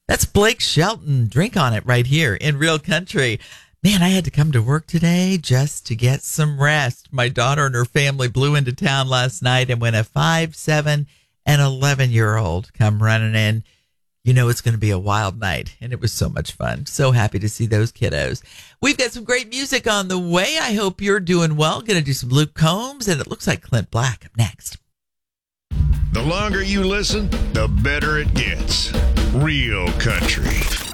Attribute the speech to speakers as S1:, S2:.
S1: That's Blake Shelton. Drink on it right here in Real Country. Man, I had to come to work today just to get some rest. My daughter and her family blew into town last night, and when a 5, 7, and 11-year-old come running in, you know it's going to be a wild night, and it was so much fun. So happy to see those kiddos. We've got some great music on the way. I hope you're doing well. Going to do some Luke Combs, and it looks like Clint Black up next.
S2: The longer you listen, the better it gets. Real Country.